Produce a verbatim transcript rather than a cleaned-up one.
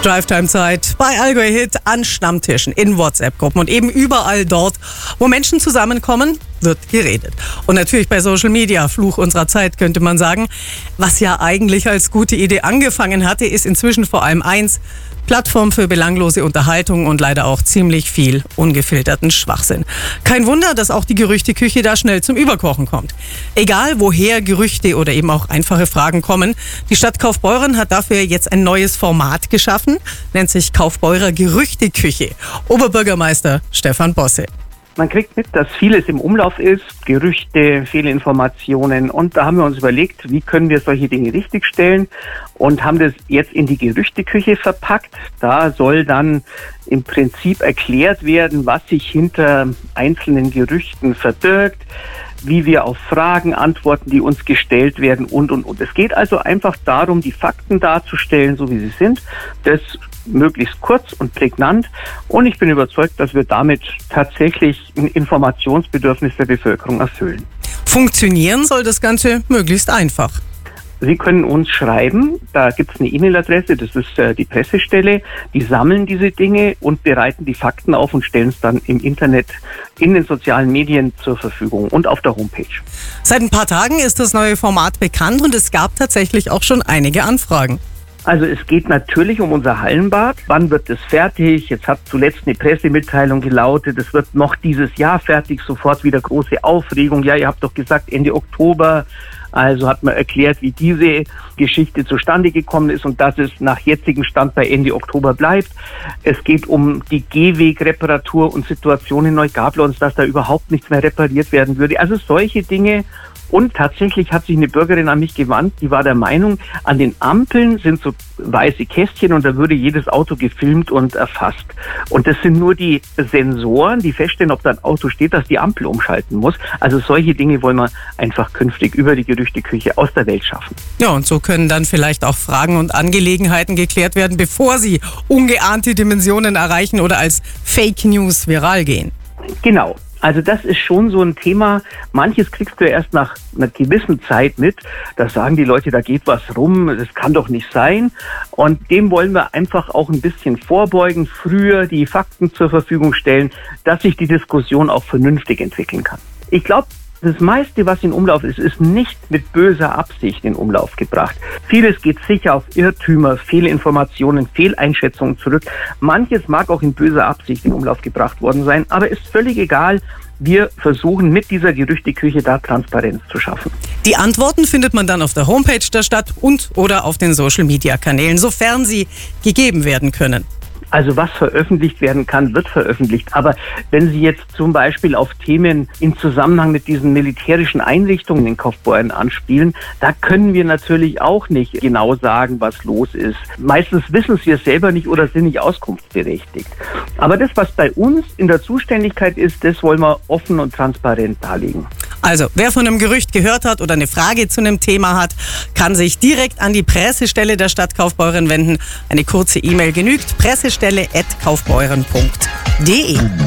Drive-Time-Zeit bei Allgäu Hit an Stammtischen, in WhatsApp-Gruppen und eben überall dort, wo Menschen zusammenkommen, wird geredet. Und natürlich bei Social Media, Fluch unserer Zeit, könnte man sagen. Was ja eigentlich als gute Idee angefangen hatte, ist inzwischen vor allem eins: Plattform für belanglose Unterhaltung und leider auch ziemlich viel ungefilterten Schwachsinn. Kein Wunder, dass auch die Gerüchteküche da schnell zum Überkochen kommt. Egal, woher Gerüchte oder eben auch einfache Fragen kommen, die Stadt Kaufbeuren hat dafür jetzt ein neues Format geschaffen, nennt sich Kaufbeurer Gerüchteküche. Oberbürgermeister Stefan Bosse. Man kriegt mit, dass vieles im Umlauf ist, Gerüchte, Fehlinformationen, und da haben wir uns überlegt, wie können wir solche Dinge richtigstellen und haben das jetzt in die Gerüchteküche verpackt. Da soll dann im Prinzip erklärt werden, was sich hinter einzelnen Gerüchten verbirgt, wie wir auf Fragen antworten, die uns gestellt werden und, und, und. Es geht also einfach darum, die Fakten darzustellen, so wie sie sind, das möglichst kurz und prägnant, und ich bin überzeugt, dass wir damit tatsächlich ein Informationsbedürfnis der Bevölkerung erfüllen. Funktionieren soll das Ganze möglichst einfach. Sie können uns schreiben, da gibt es eine E-Mail-Adresse, das ist äh, die Pressestelle, die sammeln diese Dinge und bereiten die Fakten auf und stellen es dann im Internet, in den sozialen Medien zur Verfügung und auf der Homepage. Seit ein paar Tagen ist das neue Format bekannt und es gab tatsächlich auch schon einige Anfragen. Also es geht natürlich um unser Hallenbad. Wann wird es fertig? Jetzt hat zuletzt eine Pressemitteilung gelautet, es wird noch dieses Jahr fertig, sofort wieder große Aufregung. Ja, ihr habt doch gesagt Ende Oktober. Also hat man erklärt, wie diese Geschichte zustande gekommen ist und dass es nach jetzigem Stand bei Ende Oktober bleibt. Es geht um die Gehwegreparatur und Situation in Neugablonz, dass da überhaupt nichts mehr repariert werden würde. Also solche Dinge. Und tatsächlich hat sich eine Bürgerin an mich gewandt, die war der Meinung, an den Ampeln sind so weiße Kästchen und da würde jedes Auto gefilmt und erfasst. Und das sind nur die Sensoren, die feststellen, ob da ein Auto steht, das die Ampel umschalten muss. Also solche Dinge wollen wir einfach künftig über die Gerüchteküche aus der Welt schaffen. Ja, und so können dann vielleicht auch Fragen und Angelegenheiten geklärt werden, bevor sie ungeahnte Dimensionen erreichen oder als Fake News viral gehen. Genau. Also das ist schon so ein Thema. Manches kriegst du erst nach einer gewissen Zeit mit. Da sagen die Leute, da geht was rum, das kann doch nicht sein. Und dem wollen wir einfach auch ein bisschen vorbeugen, früher die Fakten zur Verfügung stellen, dass sich die Diskussion auch vernünftig entwickeln kann. Ich glaube, das meiste, was in Umlauf ist, ist nicht mit böser Absicht in Umlauf gebracht. Vieles geht sicher auf Irrtümer, Fehlinformationen, Fehleinschätzungen zurück. Manches mag auch in böser Absicht in Umlauf gebracht worden sein, aber ist völlig egal. Wir versuchen mit dieser Gerüchteküche da Transparenz zu schaffen. Die Antworten findet man dann auf der Homepage der Stadt und oder auf den Social-Media-Kanälen, sofern sie gegeben werden können. Also was veröffentlicht werden kann, wird veröffentlicht. Aber wenn Sie jetzt zum Beispiel auf Themen im Zusammenhang mit diesen militärischen Einrichtungen in Kaufbeuren anspielen, da können wir natürlich auch nicht genau sagen, was los ist. Meistens wissen Sie es selber nicht oder sind nicht auskunftsberechtigt. Aber das, was bei uns in der Zuständigkeit ist, das wollen wir offen und transparent darlegen. Also, wer von einem Gerücht gehört hat oder eine Frage zu einem Thema hat, kann sich direkt an die Pressestelle der Stadt Kaufbeuren wenden. Eine kurze E-Mail genügt: pressestelle at kaufbeuren punkt de.